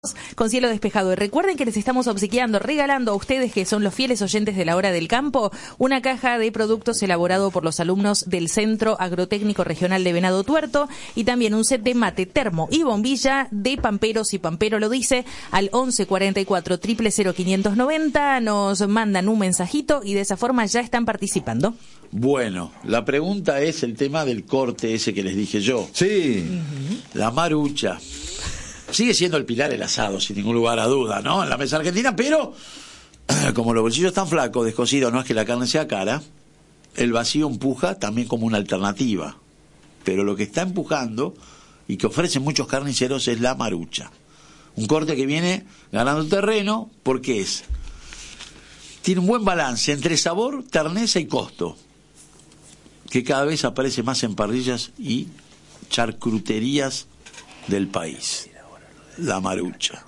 Con cielo despejado. Y recuerden que les estamos obsequiando, regalando a ustedes que son los fieles oyentes de La Hora del Campo, una caja de productos elaborado por los alumnos del Centro Agrotécnico Regional de Venado Tuerto y también un set de mate, termo y bombilla de Pamperos y Pampero lo dice al 11 44 000 590. Nos mandan un mensajito y de esa forma ya están participando. Bueno, la pregunta es el tema del corte ese que les dije yo. Sí. La marucha. Sigue siendo el pilar el asado, sin ningún lugar a duda, ¿no? En la mesa argentina, pero como los bolsillos están flacos, descocidos, no es que la carne sea cara, el vacío empuja también como una alternativa. Pero lo que está empujando y que ofrecen muchos carniceros es la marucha. Un corte que viene ganando terreno porque tiene un buen balance entre sabor, terneza y costo, que cada vez aparece más en parrillas y charcuterías del país. La marucha.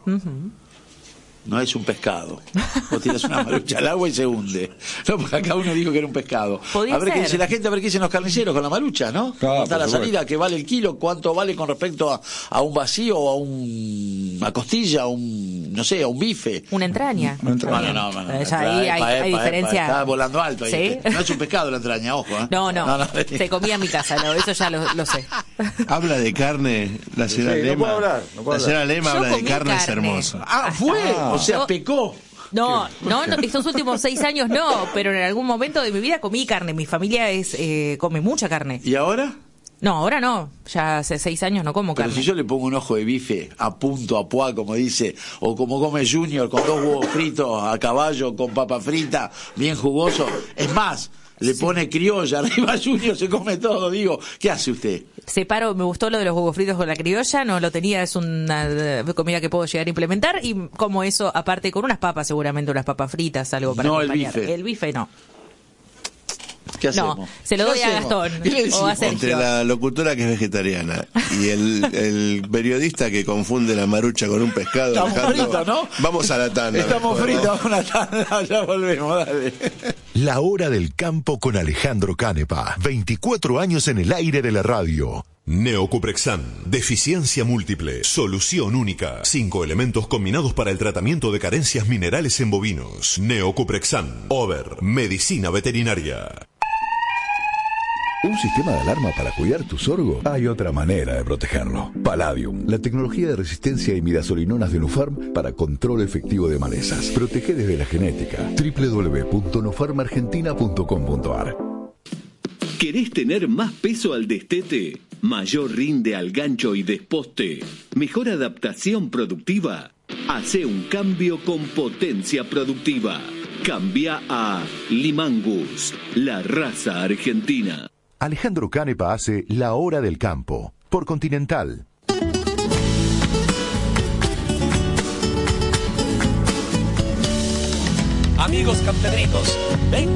No es un pescado. Vos tiras una marucha al agua y se hunde. No, porque acá uno dijo que era un pescado. A ver qué dice la gente, a ver qué dicen los carniceros con la marucha, ¿no? ¿Cómo está la salida? ¿Qué vale el kilo? ¿Cuánto vale con respecto a un vacío o a una costilla, a un, no sé, a un bife? Una entraña. No. Ahí hay diferencia. Está volando alto ahí. ¿Sí? No es un pescado la entraña, ojo. No. Se comía en mi casa, no, eso ya lo sé. Habla de carne, la señora Lema. No puedo hablar. La señora Lema Yo habla de comí carne, es carne. hermosa. O sea, pecó. No, estos últimos 6 años no, pero en algún momento de mi vida comí carne. Mi familia come mucha carne. ¿Y ahora? No, ahora no. Ya hace 6 años no como Pero carne. si yo le pongo un ojo de bife a punto, a pois, como dice, o como come Junior, con 2 huevos fritos a caballo, con papa frita, bien jugoso. Es más, le pone criolla arriba a Junior, se come todo. Digo, ¿qué hace usted? Separo, me gustó lo de los huevos fritos con la criolla, no lo tenía, es una comida que puedo llegar a implementar y como eso, aparte con unas papas, seguramente unas papas fritas, algo para acompañar. El bife no. ¿Qué hacemos? No, se lo doy a Gastón o a Sergio. Entre la locutora que es vegetariana y el periodista que confunde la marucha con un pescado, estamos Alejandro, fritos, ¿no? Vamos a la tanda. Estamos fritos, vamos a una tanda, ya volvemos, dale. La Hora del Campo con Alejandro Canepa. 24 años en el aire de la radio. Neocuprexan, deficiencia múltiple, solución única. 5 elementos combinados para el tratamiento de carencias minerales en bovinos. Neocuprexan, Over, medicina veterinaria. ¿Un sistema de alarma para cuidar tu sorgo? Hay otra manera de protegerlo. Palladium, la tecnología de resistencia a imidazolinonas de Nufarm para control efectivo de malezas. Protege desde la genética. www.nufarmargentina.com.ar. ¿Querés tener más peso al destete? ¿Mayor rinde al gancho y desposte? ¿Mejor adaptación productiva? Hacé un cambio con potencia productiva. Cambia a Limangus, la raza argentina. Alejandro Canepa hace La Hora del Campo por Continental. Amigos campedritos, ven.